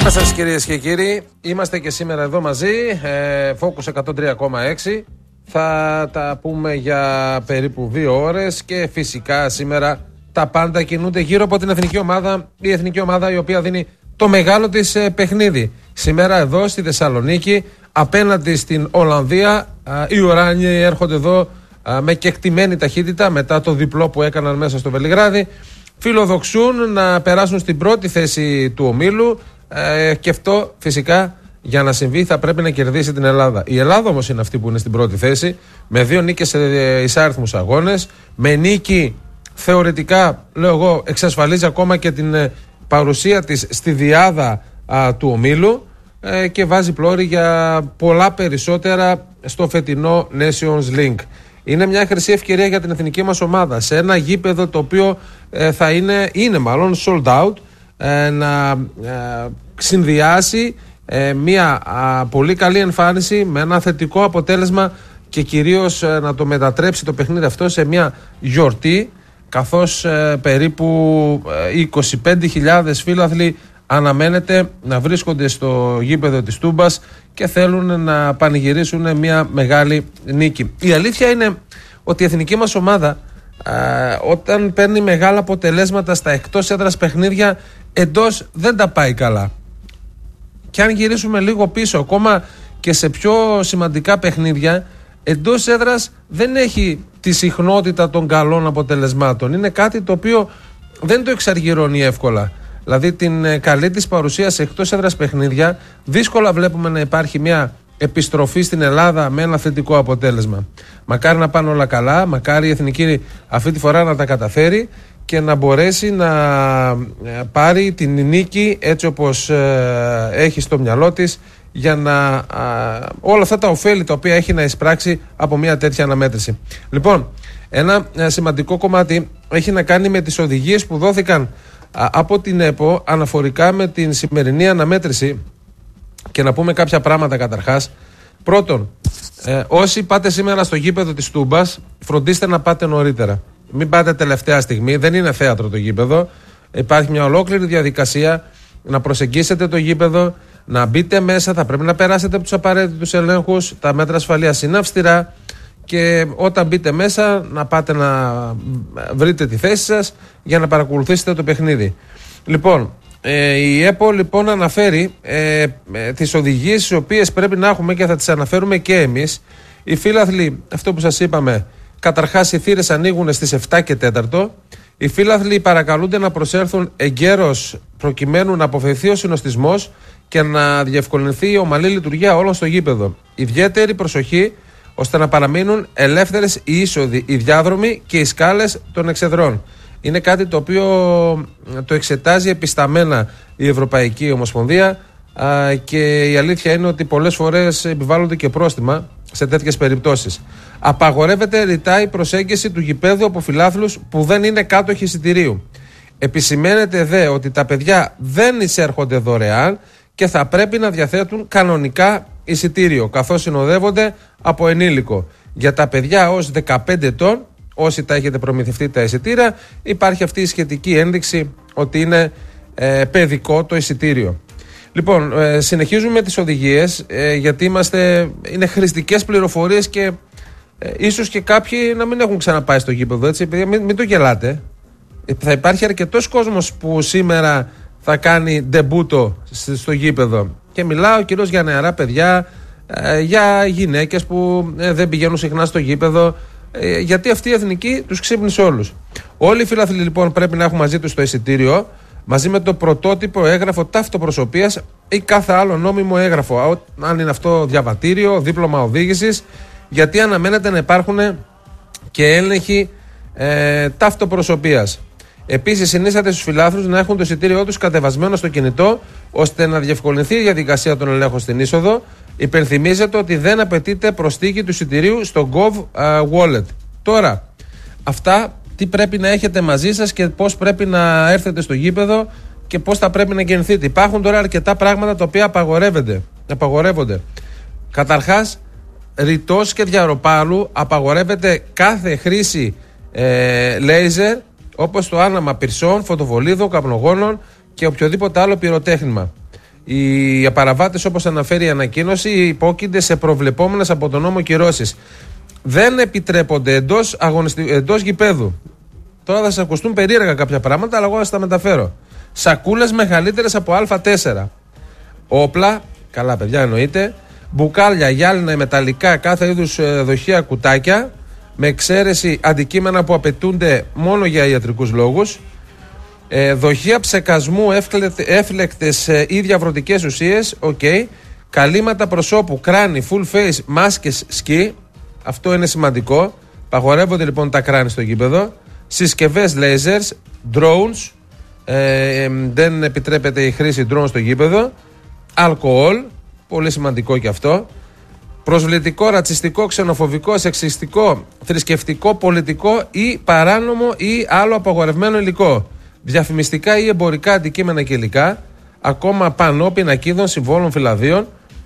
Γεια σας κυρίες και κύριοι, είμαστε και σήμερα εδώ μαζί, Focus 103,6. Θα τα πούμε για περίπου 2 ώρες και φυσικά σήμερα τα πάντα κινούνται γύρω από την εθνική ομάδα. Η εθνική ομάδα η οποία δίνει το μεγάλο της παιχνίδι. Σήμερα εδώ στη Θεσσαλονίκη απέναντι στην Ολλανδία. Οι Ουράνιοι έρχονται εδώ με κεκτημένη ταχύτητα μετά το διπλό που έκαναν μέσα στο Βελιγράδι. Φιλοδοξούν να περάσουν στην πρώτη θέση του ομίλου και αυτό φυσικά για να συμβεί θα πρέπει να κερδίσει την Ελλάδα. Η Ελλάδα όμως είναι αυτή που είναι στην πρώτη θέση με 2 νίκες σε εισάριθμους αγώνες. Με νίκη θεωρητικά, λέω εγώ, εξασφαλίζει ακόμα και την παρουσία της στη διάδα του ομίλου και βάζει πλώρη για πολλά περισσότερα στο φετινό Nations League. Είναι μια χρυσή ευκαιρία για την εθνική μας ομάδα σε ένα γήπεδο το οποίο θα είναι μάλλον sold out, να συνδυάσει μια πολύ καλή εμφάνιση με ένα θετικό αποτέλεσμα και κυρίως να το μετατρέψει το παιχνίδι αυτό σε μια γιορτή, καθώς περίπου 25.000 φίλαθλοι αναμένεται να βρίσκονται στο γήπεδο της Τούμπας και θέλουν να πανηγυρίσουν μια μεγάλη νίκη. Η αλήθεια είναι ότι η εθνική μας ομάδα όταν παίρνει μεγάλα αποτελέσματα στα εκτός έδρας παιχνίδια, εντός δεν τα πάει καλά. Και αν γυρίσουμε λίγο πίσω, ακόμα και σε πιο σημαντικά παιχνίδια, εντός έδρας δεν έχει τη συχνότητα των καλών αποτελεσμάτων. Είναι κάτι το οποίο δεν το εξαργυρώνει εύκολα. Δηλαδή την καλή της παρουσία σε εκτός έδρας παιχνίδια δύσκολα βλέπουμε να υπάρχει μια επιστροφή στην Ελλάδα με ένα θετικό αποτέλεσμα. Μακάρι να πάνε όλα καλά, μακάρι η εθνική αυτή τη φορά να τα καταφέρει και να μπορέσει να πάρει την νίκη έτσι όπως έχει στο μυαλό της, για να όλα αυτά τα ωφέλη τα οποία έχει να εισπράξει από μια τέτοια αναμέτρηση. Λοιπόν, ένα σημαντικό κομμάτι έχει να κάνει με τις οδηγίες που δόθηκαν από την ΕΠΟ αναφορικά με την σημερινή αναμέτρηση και να πούμε κάποια πράγματα καταρχάς. Πρώτον, όσοι πάτε σήμερα στο γήπεδο της Τούμπας, φροντίστε να πάτε νωρίτερα. Μην πάτε τελευταία στιγμή, δεν είναι θέατρο το γήπεδο. Υπάρχει μια ολόκληρη διαδικασία να προσεγγίσετε το γήπεδο, να μπείτε μέσα, θα πρέπει να περάσετε από τους απαραίτητους ελέγχους, τα μέτρα ασφαλείας είναι αυστηρά και όταν μπείτε μέσα να πάτε να βρείτε τη θέση σας για να παρακολουθήσετε το παιχνίδι. Λοιπόν, η ΕΠΟ λοιπόν αναφέρει τις οδηγίες τις οποίες πρέπει να έχουμε και θα τις αναφέρουμε και εμείς. Οι φίλαθλοι, αυτό που σας είπαμε, καταρχάς οι θύρες ανοίγουν στις 7 και 4. Οι φίλαθλοι παρακαλούνται να προσέλθουν εγκαίρως προκειμένου να αποφευθεί ο συνοστισμός και να διευκολυνθεί η ομαλή λειτουργία όλων στο γήπεδο. Ιδιαίτερη προσοχή ώστε να παραμείνουν ελεύθερες οι είσοδοι, οι διάδρομοι και οι σκάλες των εξεδρών. Είναι κάτι το οποίο το εξετάζει επισταμμένα η Ευρωπαϊκή Ομοσπονδία και η αλήθεια είναι ότι πολλές φορές επιβάλλονται και πρόστιμα σε τέτοιες περιπτώσεις. Απαγορεύεται ρητά η προσέγγιση του γηπέδου από φιλάθλους που δεν είναι κάτοχοι εισιτηρίου. Επισημαίνεται δε ότι τα παιδιά δεν εισέρχονται δωρεάν και θα πρέπει να διαθέτουν κανονικά εισιτήριο, καθώς συνοδεύονται από ενήλικο. Για τα παιδιά ως 15 ετών, όσοι τα έχετε προμηθευτεί τα εισιτήρια, υπάρχει αυτή η σχετική ένδειξη ότι είναι παιδικό το εισιτήριο. Λοιπόν, συνεχίζουμε τις οδηγίες γιατί είναι χρηστικές πληροφορίες και ίσως και κάποιοι να μην έχουν ξαναπάει στο γήπεδο, έτσι, μην το γελάτε. Θα υπάρχει αρκετός κόσμος που σήμερα θα κάνει ντεμπούτο στο γήπεδο και μιλάω κυρίως για νεαρά παιδιά, για γυναίκες που δεν πηγαίνουν συχνά στο γήπεδο, γιατί αυτή η εθνική τους ξύπνησε όλους. Όλοι οι φίλαθλοι λοιπόν πρέπει να έχουν μαζί τους το εισιτήριο, μαζί με το πρωτότυπο έγγραφο ταυτοπροσωπείας ή κάθε άλλο νόμιμο έγγραφο, αν είναι αυτό διαβατήριο, δίπλωμα οδήγησης, γιατί αναμένεται να υπάρχουν και έλεγχοι ταυτοπροσωπείας. Επίσης, συνίσταται στους φιλάθλους να έχουν το εισιτήριό τους κατεβασμένο στο κινητό, ώστε να διευκολυνθεί η διαδικασία των ελέγχων στην είσοδο. Υπενθυμίζεται ότι δεν απαιτείται προσθήκη του εισιτηρίου στο Gov Wallet. Τώρα, αυτά τι πρέπει να έχετε μαζί σας και πώς πρέπει να έρθετε στο γήπεδο και πώς θα πρέπει να κινηθείτε. Υπάρχουν τώρα αρκετά πράγματα τα οποία απαγορεύονται. Καταρχάς, ρητός και διαρροπάλου απαγορεύεται κάθε χρήση λέιζερ, όπως το άναμα πυρσών, φωτοβολίδων, καπνογόνων και οποιοδήποτε άλλο πυροτέχνημα. Οι παραβάτες, όπως αναφέρει η ανακοίνωση, υπόκεινται σε προβλεπόμενες από τον νόμο κυρώσεις. Δεν επιτρέπονται εντός γηπέδου. Τώρα θα σας ακουστούν περίεργα κάποια πράγματα, αλλά εγώ θα σας τα μεταφέρω. Σακούλες μεγαλύτερες από Α4. Όπλα, καλά παιδιά εννοείται. Μπουκάλια, γυάλινα, μεταλλικά, κάθε είδους δοχεία, κουτάκια, με εξαίρεση αντικείμενα που απαιτούνται μόνο για ιατρικούς λόγους. Δοχεία ψεκασμού, έφλεκτες ή διαβρωτικές ουσίες, καλύματα προσώπου, κράνη, full face, μάσκες, σκι. Αυτό είναι σημαντικό. Παγορεύονται λοιπόν τα κράνη στο γήπεδο. Συσκευές lasers, drones. Δεν επιτρέπεται η χρήση drone στο γήπεδο. Αλκοόλ, πολύ σημαντικό και αυτό. Προσβλητικό, ρατσιστικό, ξενοφοβικό, σεξιστικό, θρησκευτικό, πολιτικό ή παράνομο ή άλλο απαγορευμένο υλικό. Διαφημιστικά ή εμπορικά αντικείμενα και υλικά. Ακόμα πανό, πινακίδων, συμβόλων, φυλαδίων.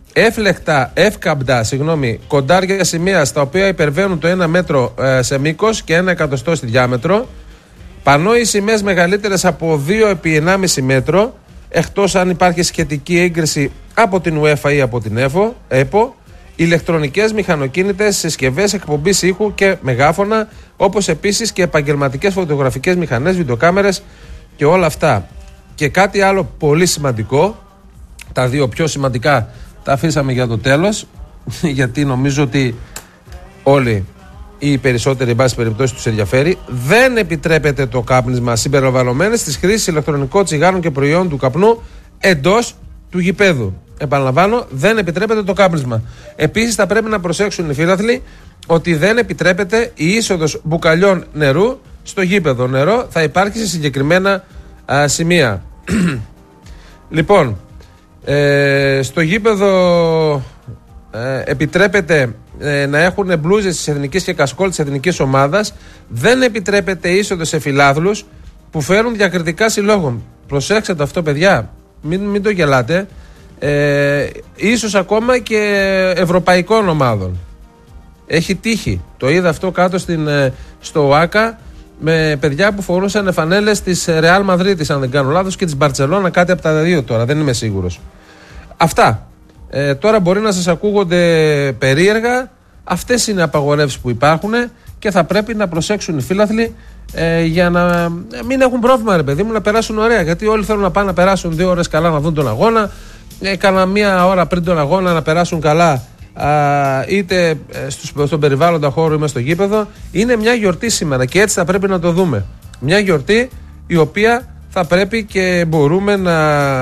Εύκαμπτα κοντάρια σημεία στα οποία υπερβαίνουν το 1 μέτρο σε μήκος και 1 εκατοστό στη διάμετρο. Πανό ή σημαίες μεγαλύτερες από 2 επί 1,5 μέτρο, εκτός αν υπάρχει σχετική έγκριση από την UEFA ή από την ΕΠΟ. Ηλεκτρονικές μηχανοκίνητες συσκευές εκπομπής ήχου και μεγάφωνα, όπως επίσης και επαγγελματικές φωτογραφικές μηχανές, βιντεοκάμερες και όλα αυτά. Και κάτι άλλο πολύ σημαντικό, τα δύο πιο σημαντικά τα αφήσαμε για το τέλος, γιατί νομίζω ότι όλοι ή οι περισσότεροι, εν πάση περιπτώσει, τους ενδιαφέρει. Δεν επιτρέπεται το κάπνισμα συμπεριλαμβανομένες της χρήσης ηλεκτρονικών τσιγάρων και προϊόντων του καπνού εντός του γηπέδου. Επαναλαμβάνω, δεν επιτρέπεται το κάπνισμα. Επίσης, θα πρέπει να προσέξουν οι φίλαθλοι ότι δεν επιτρέπεται η είσοδος μπουκαλιών νερού στο γήπεδο. Νερό θα υπάρχει σε συγκεκριμένα σημεία. Λοιπόν, στο γήπεδο επιτρέπεται να έχουν μπλούζες της εθνικής και κασκόλ της εθνικής ομάδας. Δεν επιτρέπεται είσοδος σε φιλάθλους που φέρουν διακριτικά συλλόγων. Προσέξτε το αυτό, παιδιά, μην το γελάτε. Ίσως ακόμα και ευρωπαϊκών ομάδων. Έχει τύχει. Το είδα αυτό κάτω στο ΟΑΚΑ με παιδιά που φορούσαν φανέλες της Ρεάλ Μαδρίτης, αν δεν κάνω λάθος, και της Μπαρτσελώνα, κάτι από τα δύο τώρα, δεν είμαι σίγουρος. Αυτά. Τώρα μπορεί να σας ακούγονται περίεργα. Αυτές είναι οι απαγορεύσεις που υπάρχουν και θα πρέπει να προσέξουν οι φίλαθλοι για να μην έχουν πρόβλημα, ρε παιδί μου, να περάσουν ωραία. Γιατί όλοι θέλουν να πάνε να περάσουν 2 ώρες καλά να δουν τον αγώνα. Κάνα 1 ώρα πριν τον αγώνα να περάσουν καλά, είτε στον περιβάλλοντα χώρο ή μες στο γήπεδο. Είναι μια γιορτή σήμερα και έτσι θα πρέπει να το δούμε. Μια γιορτή η οποία θα πρέπει και μπορούμε να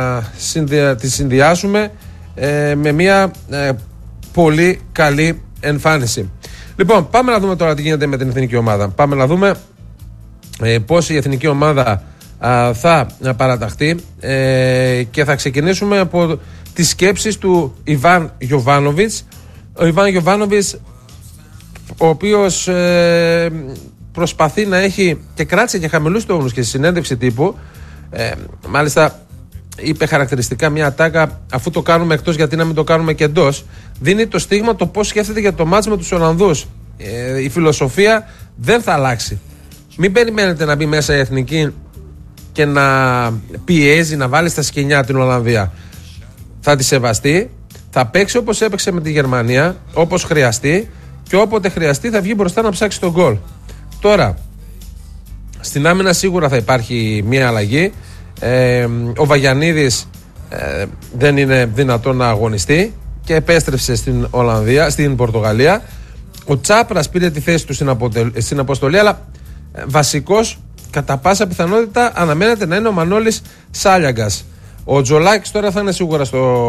τη συνδυάσουμε με μια πολύ καλή εμφάνιση. Λοιπόν, πάμε να δούμε τώρα τι γίνεται με την εθνική ομάδα. Πάμε να δούμε πώς η εθνική ομάδα θα παραταχθεί και θα ξεκινήσουμε από τις σκέψεις του Ιβάν Γιοβάνοβιτς. Ο Ιβάν Γιοβάνοβιτς, ο οποίος προσπαθεί να έχει και κράτησε και χαμηλούς τόνους και στη συνέντευξη τύπου, μάλιστα είπε χαρακτηριστικά μια ατάκα, αφού το κάνουμε εκτός γιατί να μην το κάνουμε και εντός. Δίνει το στίγμα το πώς σκέφτεται για το μάτς με τους Ολλανδούς. Η φιλοσοφία δεν θα αλλάξει. Μην περιμένετε να μπει μέσα η εθνική και να πιέζει, να βάλει στα σκηνιά την Ολλανδία. Θα τη σεβαστεί, θα παίξει όπως έπαιξε με τη Γερμανία, όπως χρειαστεί, και όποτε χρειαστεί θα βγει μπροστά να ψάξει τον γκολ. Τώρα, στην άμυνα σίγουρα θα υπάρχει μια αλλαγή. Ο Βαγιανίδης δεν είναι δυνατόν να αγωνιστεί και επέστρεψε στην Πορτογαλία. Ο Τσάπρας πήρε τη θέση του στην αποστολή, αλλά βασικός κατά πάσα πιθανότητα αναμένεται να είναι ο Μανώλης Σάλιαγκας. Ο Τζολάκης τώρα θα είναι σίγουρα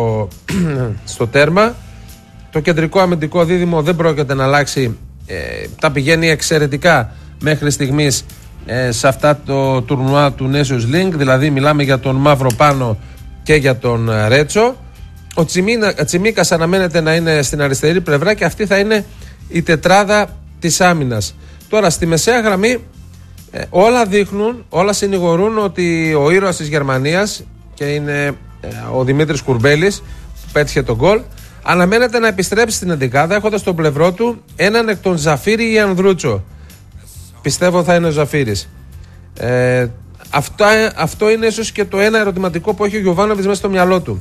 στο τέρμα. Το κεντρικό αμυντικό δίδυμο δεν πρόκειται να αλλάξει. Τα πηγαίνει εξαιρετικά μέχρι στιγμής σε αυτά το τουρνουά του Nations League. Δηλαδή μιλάμε για τον Μαύρο Πάνο και για τον Ρέτσο. Ο Τσιμίκας αναμένεται να είναι στην αριστερή πλευρά και αυτή θα είναι η τετράδα της άμυνας. Τώρα στη μεσαία γραμμή όλα δείχνουν, όλα συνηγορούν ότι ο ήρωας της Γερμανίας, και είναι ο Δημήτρης Κουρμπέλης που πέτυχε τον γκολ, αναμένεται να επιστρέψει στην εντεκάδα έχοντας στο πλευρό του έναν εκ των Ζαφίρι ή Ανδρούτσο. Πιστεύω θα είναι ο Ζαφίρης. Αυτό είναι ίσως και το ένα ερωτηματικό που έχει ο Γιοβάνοβιτς μέσα στο μυαλό του.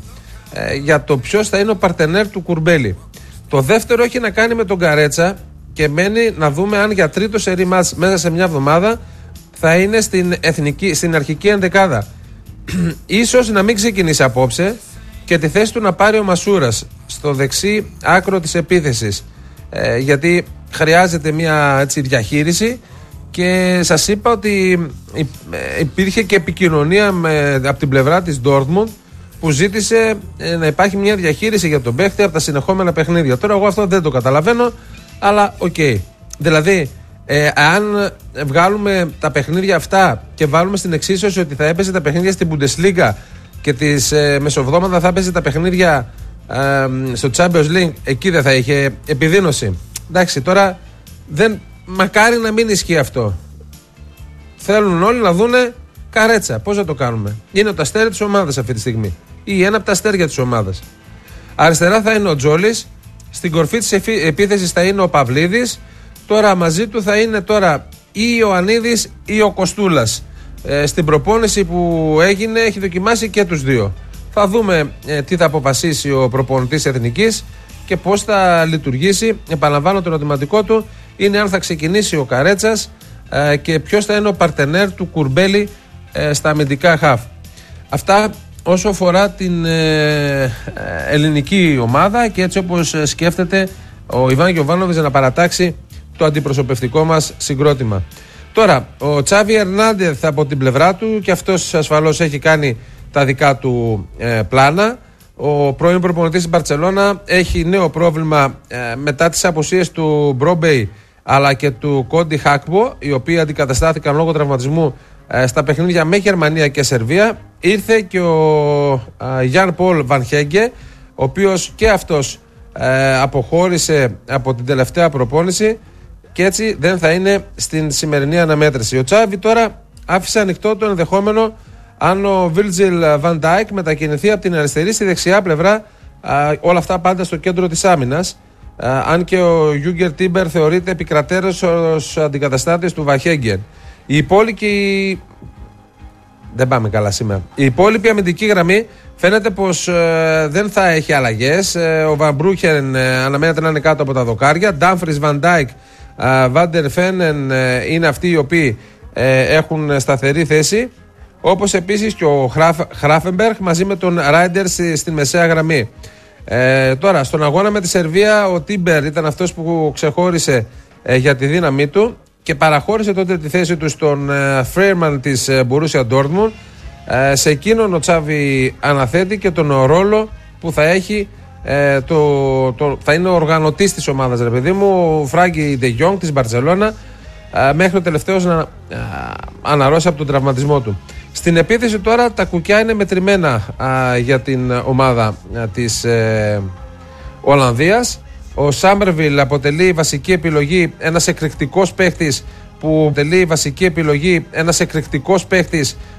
για το ποιος θα είναι ο παρτενέρ του Κουρμπέλη. Το δεύτερο έχει να κάνει με τον Καρέτσα και μένει να δούμε αν για τρίτο σερί μάτς μέσα σε μια εβδομάδα θα είναι στην αρχική ενδεκάδα. Ίσως να μην ξεκινήσει απόψε και τη θέση του να πάρει ο Μασούρας στο δεξί άκρο της επίθεσης, γιατί χρειάζεται μια διαχείριση. Και σας είπα ότι υπήρχε και επικοινωνία από την πλευρά της Dortmund που ζήτησε να υπάρχει μια διαχείριση για τον παίχτη από τα συνεχόμενα παιχνίδια. Τώρα εγώ αυτό δεν το καταλαβαίνω, αλλά οκ. Δηλαδή, αν βγάλουμε τα παιχνίδια αυτά και βάλουμε στην εξίσωση ότι θα έπαιζε τα παιχνίδια στην Bundesliga και τις μεσοβδόματα θα έπαιζε τα παιχνίδια στο Champions League, εκεί δεν θα είχε επιδείνωση. Εντάξει, τώρα μακάρι να μην ισχύει αυτό. Θέλουν όλοι να δούνε Καρέτσα. Πώς θα το κάνουμε? Είναι το αστέρι της ομάδας αυτή τη στιγμή, ή ένα από τα αστέρια της ομάδας. Αριστερά θα είναι ο Τζόλης. Στην κορφή της επίθεσης θα είναι ο Παυλίδης. Τώρα μαζί του θα είναι τώρα ή ο Ιωαννίδης ή ο Κοστούλας. Στην προπόνηση που έγινε έχει δοκιμάσει και τους δύο. Θα δούμε τι θα αποφασίσει ο προπονητής Εθνικής και πώς θα λειτουργήσει. Επαναλαμβάνω, το ερωτηματικό του είναι αν θα ξεκινήσει ο Καρέτσας και ποιος θα είναι ο παρτενέρ του Κουρμπέλη στα αμυντικά χαφ. Αυτά όσο αφορά την ελληνική ομάδα και έτσι όπως σκέφτεται ο Ιβάν Γιοβάνοβιτς να παρατάξει το αντιπροσωπευτικό μας συγκρότημα. Τώρα, ο Τσάβι Ερνάντεθ από την πλευρά του, και αυτός ασφαλώς έχει κάνει τα δικά του πλάνα. Ο πρώην προπονητής της Μπαρτσελώνα έχει νέο πρόβλημα μετά τις απουσίες του Μπρόμπεϊ αλλά και του Κόντι Χάκμπο, οι οποίοι αντικαταστάθηκαν λόγω τραυματισμού στα παιχνίδια με Γερμανία και Σερβία. Ήρθε και ο Γιάν Πολ Βαν Χέγκε, ο οποίος και αυτός αποχώρησε από την τελευταία προπόνηση και έτσι δεν θα είναι στην σημερινή αναμέτρηση. Ο Τσάβι τώρα άφησε ανοιχτό το ενδεχόμενο αν ο Βίρτζιλ Βαν Ντάικ μετακινηθεί από την αριστερή στη δεξιά πλευρά, όλα αυτά πάντα στο κέντρο της άμυνας, αν και ο Γιούγκερ Τίμπερ θεωρείται επικρατέρος ως αντικαταστάτης του Βαχέγγεν. Η υπόλοιπη... Δεν πάμε καλά σήμερα. Η υπόλοιπη αμυντική γραμμή φαίνεται πως δεν θα έχει αλλαγές. Ο Βαν Μπρούχεν αναμένεται να είναι κάτω από τα δοκάρια. Ντάμφρις, Βαν Ντάικ, Βάντερ Φένεν είναι αυτοί οι οποίοι έχουν σταθερή θέση. Όπως επίσης και ο Χράφενμπεργκ μαζί με τον Ράιντερ στην μεσαία γραμμή. Τώρα, στον αγώνα με τη Σερβία, ο Τίμπερ ήταν αυτός που ξεχώρισε για τη δύναμή του και παραχώρησε τότε τη θέση του στον Φρέιμαν της Μπορούσια Ντόρτμουντ. Σε εκείνον ο Τσάβι αναθέτει και τον ρόλο που θα έχει, θα είναι ο οργανωτής της ομάδας, ρε παιδί μου, ο Φράγκη Ντε Γιόνγκ της Μπαρτσελώνα, μέχρι ο τελευταίος να αναρρώσει από τον τραυματισμό του. Στην επίθεση τώρα τα κουκιά είναι μετρημένα για την ομάδα της Ολλανδίας. Ο Σάμερβιλ αποτελεί βασική επιλογή, ένας εκρηκτικός παίχτης